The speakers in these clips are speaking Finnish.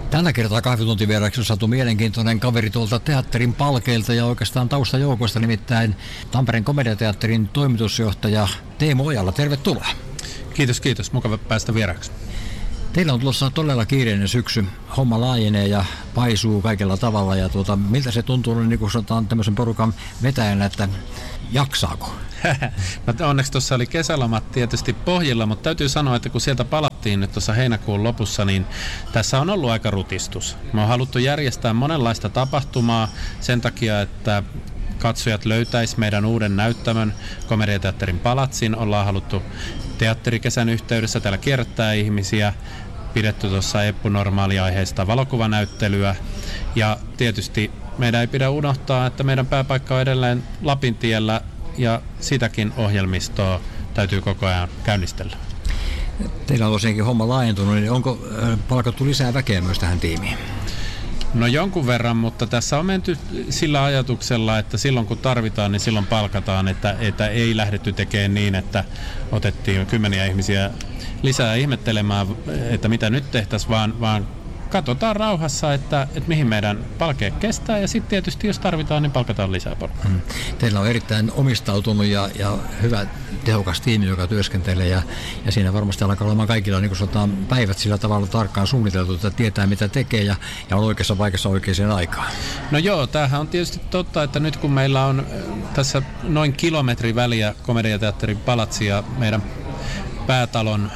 Tällä kertaa kahvituntivieraksi on saatu mielenkiintoinen kaveri tuolta teatterin palkeilta ja oikeastaan taustajoukosta, nimittäin Tampereen komediateatterin toimitusjohtaja Teemu Ojala. Tervetuloa. Kiitos. Mukava päästä vieraksi. Teillä on tulossa todella kiireinen syksy. Homma laajenee ja paisuu kaikella tavalla. Ja miltä se tuntuu, niin kuin sanotaan tämmöisen porukan vetäjänä, että jaksaako? Onneksi tuossa oli kesälomat tietysti pohjilla, mutta täytyy sanoa, että kun sieltä palattiin nyt tuossa heinäkuun lopussa, niin tässä on ollut aika rutistus. Me on haluttu järjestää monenlaista tapahtumaa sen takia, että katsojat löytäisi meidän uuden näyttämön Komediateatterin palatsin. Ollaan haluttu teatterikesän yhteydessä täällä kierrättää ihmisiä, pidetty tuossa eppunormaaliaiheista valokuvanäyttelyä ja tietysti meidän ei pidä unohtaa, että meidän pääpaikka on edelleen Lapintiellä ja sitäkin ohjelmistoa täytyy koko ajan käynnistellä. Teillä on tosiaankin homma laajentunut, niin onko palkattu lisää väkeä myös tähän tiimiin? No jonkun verran, mutta tässä on menty sillä ajatuksella, että silloin kun tarvitaan, niin silloin palkataan, että ei lähdetty tekemään niin, että otettiin kymmeniä ihmisiä lisää ihmettelemään, että mitä nyt tehtäisiin, vaan katsotaan rauhassa, että mihin meidän palke kestää ja sitten tietysti jos tarvitaan, niin palkataan lisää porukkaa. Teillä on erittäin omistautunut ja hyvä tehokas tiimi, joka työskentelee ja siinä varmasti alkaa olemaan kaikilla niin kuin sanotaan, päivät sillä tavalla tarkkaan suunniteltu, että tietää mitä tekee ja on oikeassa paikassa oikeaan aikaan. No joo, tämähän on tietysti totta, että nyt kun meillä on tässä noin kilometri väliä Komediateatterin palatsi ja meidän päätalon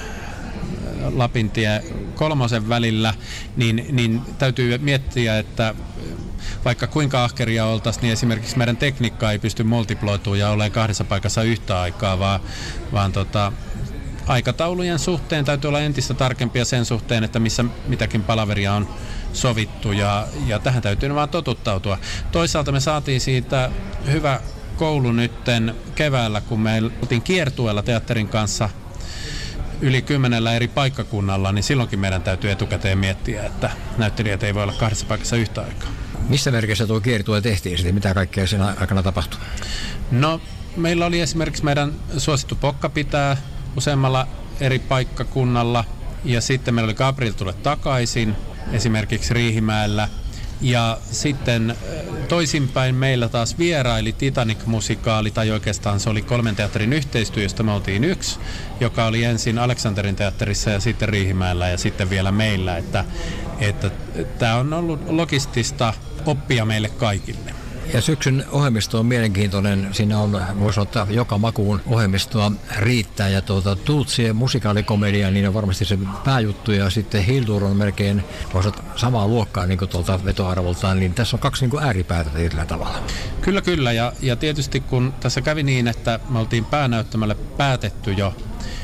Lapintie 3 välillä, niin täytyy miettiä, että vaikka kuinka ahkeria oltaisiin, niin esimerkiksi meidän tekniikka ei pysty multiploitumaan ja olemaan 2 paikassa yhtä aikaa, vaan aikataulujen suhteen täytyy olla entistä tarkempia sen suhteen, että missä mitäkin palaveria on sovittu ja tähän täytyy vaan totuttautua. Toisaalta me saatiin siitä hyvä koulu nytten keväällä, kun me oltiin kiertueella teatterin kanssa yli 10 eri paikkakunnalla, niin silloinkin meidän täytyy etukäteen miettiä, että näyttelijät ei voi olla 2 paikassa yhtä aikaa. Missä merkissä tuo kiertue tehtiin sitten? Mitä kaikkea sen aikana tapahtui? No, meillä oli esimerkiksi meidän suosittu Pokka pitää useammalla eri paikkakunnalla ja sitten meillä oli Gabriel tule takaisin esimerkiksi Riihimäellä. Ja sitten toisinpäin meillä taas vieraili Titanic-musikaali, tai oikeastaan se oli 3 teatterin yhteistyö, josta me oltiin yksi, joka oli ensin Aleksanterin teatterissa ja sitten Riihimäellä ja sitten vielä meillä. Että tämä on ollut logistista oppia meille kaikille. Ja syksyn ohjelmisto on mielenkiintoinen. Siinä on, voisi sanoa, joka makuun ohjelmistoa riittää. Ja Tultsien musikaalikomedia, niin on varmasti se pääjuttu. Ja sitten Hildur on melkein, voisi sanoa, samaa luokkaa niin tuolta vetoarvoltaan. Niin tässä on 2 niin kuin ääripäätä tietyllä tavalla. Kyllä. Ja tietysti kun tässä kävi niin, että me oltiin päänäyttämälle päätetty jo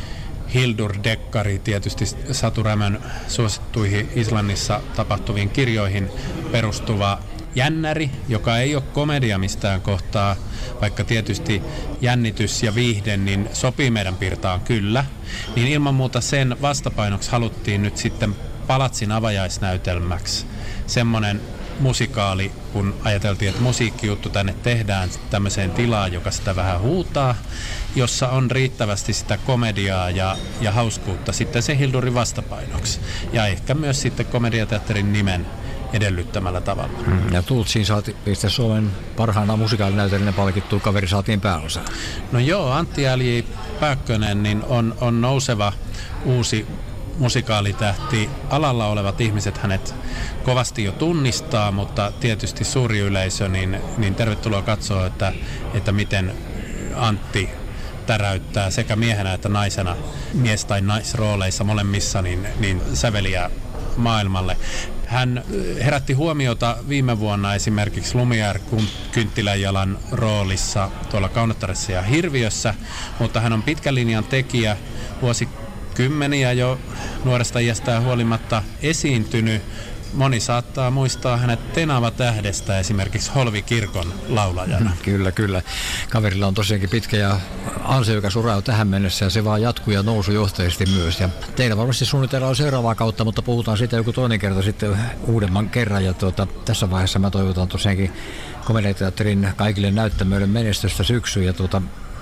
Hildur-dekkari, tietysti Satu Rämön suosittuihin Islannissa tapahtuviin kirjoihin perustuva jännäri, joka ei ole komedia mistään kohtaa, vaikka tietysti jännitys ja viihde niin sopii meidän piirtaan kyllä, niin ilman muuta sen vastapainoksi haluttiin nyt sitten palatsin avajaisnäytelmäksi semmoinen musikaali, kun ajateltiin, että musiikkijuttu tänne tehdään tämmöiseen tilaan, joka sitä vähän huutaa, jossa on riittävästi sitä komediaa ja hauskuutta sitten se Hildurin vastapainoksi. Ja ehkä myös sitten Komediateatterin nimen edellyttämällä tavalla. Ja Tultsiin saatiin Suomen parhaana musikaalinäytelijänä palkittu kaveri saatiin pääosaan. No joo, Antti L.J. Pääkkönen niin on nouseva uusi musikaalitähti. Alalla olevat ihmiset hänet kovasti jo tunnistaa, mutta tietysti suuri yleisö, niin tervetuloa katsoa, että miten Antti täräyttää sekä miehenä että naisena, mies- tai naisrooleissa molemmissa, niin säveliä maailmalle. Hän herätti huomiota viime vuonna esimerkiksi Lumière-kynttilänjalan roolissa tuolla Kaunottaressa ja Hirviössä, mutta hän on pitkän linjan tekijä, vuosikymmeniä jo nuoresta iästään huolimatta esiintynyt. Moni saattaa muistaa hänet Tenava-tähdestä esimerkiksi Holvikirkon laulajana. Kyllä. Kaverilla on tosiaankin pitkä ja ansiokas ura jo tähän mennessä ja se vaan jatkuu ja nousujohteisesti myös. Ja teillä varmasti suunnitellaan seuraavaa kautta, mutta puhutaan siitä joku toinen kerta sitten uudemman kerran. Ja tässä vaiheessa mä toivotan tosiaankin Komediateatterin kaikille näyttämöille menestystä syksyyn ja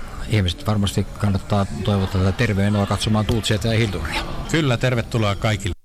ihmiset varmasti kannattaa toivottaa tätä terveenä katsomaan Tultsia ja Hilduria. Kyllä, tervetuloa kaikille.